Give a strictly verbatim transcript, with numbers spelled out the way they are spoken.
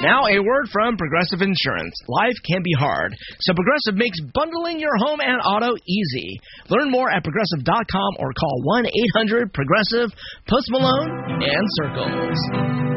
Now, a word from Progressive Insurance. Life can be hard, so Progressive makes bundling your home and auto easy. Learn more at Progressive dot com or call one eight hundred Progressive, Post Malone, and Circles.